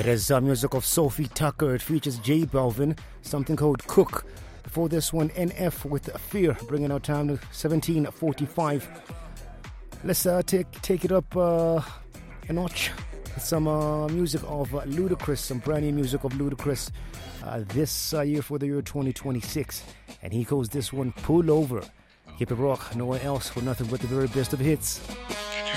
It is music of Sophie Tucker. It features J Balvin, something called Cook. Before this one, NF with Fear, bringing our time to 17:45. Let's take it up a notch with some music of Ludacris, some brand new music of Ludacris this year for the year 2026. And he calls this one Pull Over. Keep it rock, no one else for nothing but the very best of hits.